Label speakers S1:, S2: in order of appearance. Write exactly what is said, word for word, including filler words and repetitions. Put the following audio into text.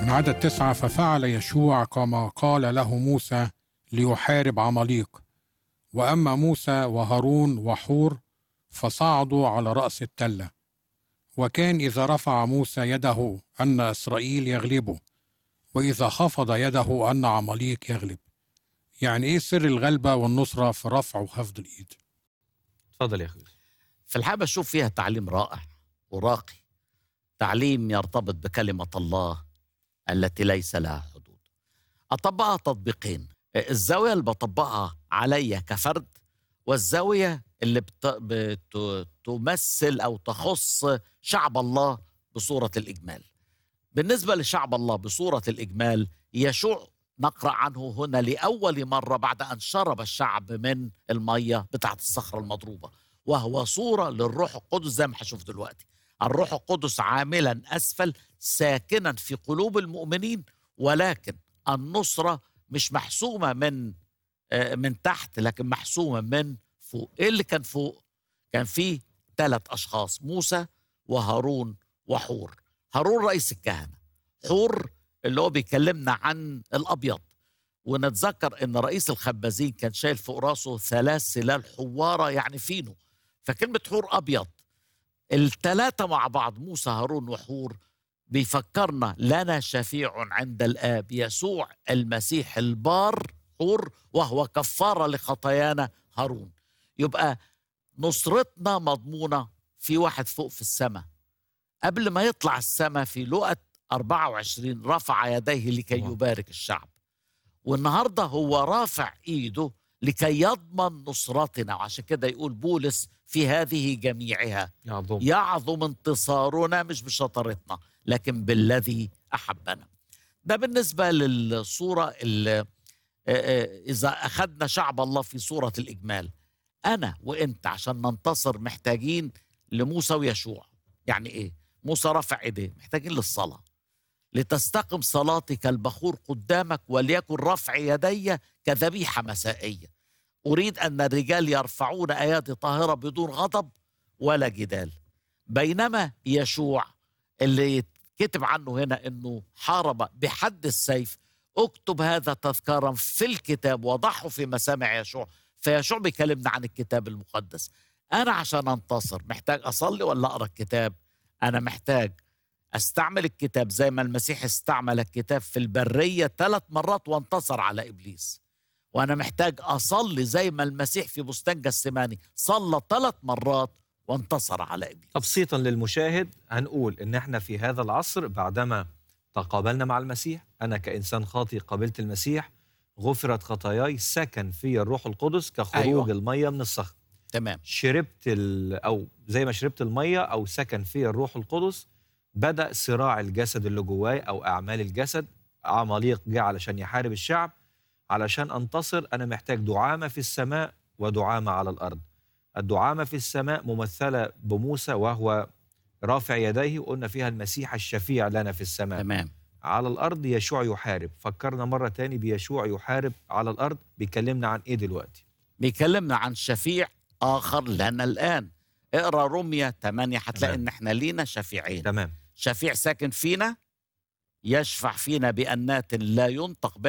S1: من عدد تسعة: ففعل يشوع كما قال له موسى ليحارب عماليق، وأما موسى وهارون وحور فصعدوا على رأس التلة. وكان إذا رفع موسى يده أن إسرائيل يغلبه، وإذا خفض يده أن عماليق يغلب. يعني إيه سر الغلبة والنصرة في رفع وخفض الإيد؟
S2: اتفضل يا أخي.
S3: في الحقيقة بشوف فيها تعليم رائع وراقي، تعليم يرتبط بكلمة الله التي ليس لها حدود. أطبقها تطبيقين: الزاوية اللي بطبقها عليا كفرد، والزاوية اللي بت... بت... تمثل أو تخص شعب الله بصورة الإجمال. بالنسبة لشعب الله بصورة الإجمال، يشوع نقرأ عنه هنا لأول مرة بعد أن شرب الشعب من المية بتاعت الصخرة المضروبة، وهو صورة للروح القدس زي ما هشوف دلوقتي. الروح القدس عاملا أسفل ساكنا في قلوب المؤمنين، ولكن النصرة مش محسومة من من تحت لكن محسومة من فوق. إيه اللي كان فوق؟ كان فيه ثلاث أشخاص: موسى وهارون وحور. هارون رئيس الكهنة، حور اللي هو بيكلمنا عن الأبيض. ونتذكر أن رئيس الخبازين كان شايل فوق راسه ثلاث سلال حوارة يعني فينو، فكلمة حور أبيض. الثلاثة مع بعض موسى هارون وحور بيفكرنا لنا شفيع عند الآب يسوع المسيح البار حور، وهو كفارة لخطايانا هارون. يبقى نصرتنا مضمونة في واحد فوق في السماء. قبل ما يطلع السماء في لقا أربعة وعشرين رفع يديه لكي يبارك الشعب، والنهاردة هو رافع إيده لكي يضمن نصرتنا. وعشان كده يقول بولس: في هذه جميعها يعظم, يعظم انتصارنا، مش بشطارتنا لكن بالذي أحبنا. ده بالنسبة للصورة اللي إذا أخذنا شعب الله في صورة الإجمال. أنا وإنت عشان ننتصر محتاجين لموسى ويشوع. يعني إيه؟ موسى رفع إيديه، محتاجين للصلاة. لتستقم صلاتي كالبخور قدامك، وليكن رفع يدي كذبيحة مسائية. أريد أن الرجال يرفعون أيادي طاهرة بدون غضب ولا جدال. بينما يشوع اللي كتب عنه هنا أنه حارب بحد السيف، اكتب هذا تذكارا في الكتاب وضعه في مسامع يشوع. فيشوع بيكلمنا عن الكتاب المقدس. أنا عشان أنتصر محتاج أصلي ولا أقرأ الكتاب؟ أنا محتاج استعمل الكتاب زي ما المسيح استعمل الكتاب في البرية ثلاث مرات وانتصر على إبليس. وأنا محتاج أصلي زي ما المسيح في بستان جثماني صلى ثلاث مرات وانتصر على إبليس.
S2: تبسيطا للمشاهد هنقول إن احنا في هذا العصر بعدما تقابلنا مع المسيح، أنا كإنسان خاطئ قابلت المسيح، غفرت خطاياي، سكن في الروح القدس كخروج أيوة. المية من الصخر.
S3: تمام.
S2: شربت أو زي ما شربت المية أو سكن في الروح القدس، بدأ صراع الجسد اللي جواي أو أعمال الجسد. عماليق جه علشان يحارب الشعب. علشان أنتصر أنا محتاج دعامة في السماء ودعامة على الأرض. الدعامة في السماء ممثلة بموسى وهو رافع يديه، وقلنا فيها المسيح الشفيع لنا في السماء.
S3: تمام.
S2: على الأرض يشوع يحارب. فكرنا مرة تاني بيشوع يحارب على الأرض. بيكلمنا عن إيه دلوقتي؟
S3: بيكلمنا عن شفيع آخر لنا الآن. اقرأ رومية ثمانية هتلاقي إن احنا لينا شفيعين.
S2: تمام.
S3: شفيع ساكن فينا يشفع فينا بأنات لا ينطق بها